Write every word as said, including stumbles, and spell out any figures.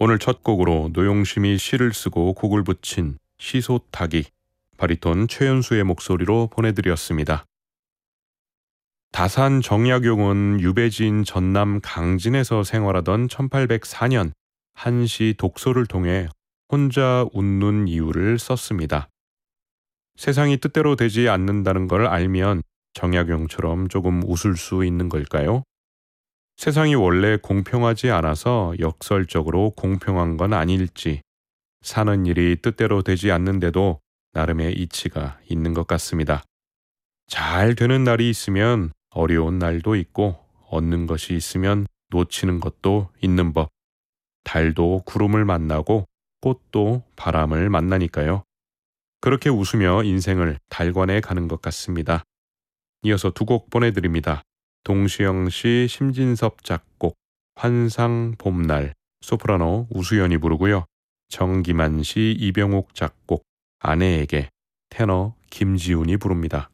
오늘 첫 곡으로 노용심이 시를 쓰고 곡을 붙인 시소타기, 바리톤 최연수의 목소리로 보내드렸습니다. 다산 정약용은 유배지인 전남 강진에서 생활하던 천팔백사 년 한시 독서를 통해 혼자 웃는 이유를 썼습니다. 세상이 뜻대로 되지 않는다는 걸 알면 정약용처럼 조금 웃을 수 있는 걸까요? 세상이 원래 공평하지 않아서 역설적으로 공평한 건 아닐지, 사는 일이 뜻대로 되지 않는데도 나름의 이치가 있는 것 같습니다. 잘 되는 날이 있으면 어려운 날도 있고, 얻는 것이 있으면 놓치는 것도 있는 법. 달도 구름을 만나고 꽃도 바람을 만나니까요. 그렇게 웃으며 인생을 달관해 가는 것 같습니다. 이어서 두 곡 보내드립니다. 동시영 씨, 심진섭 작곡, 환상 봄날, 소프라노 우수연이 부르고요. 정기만 씨, 이병옥 작곡, 아내에게, 테너 김지훈이 부릅니다.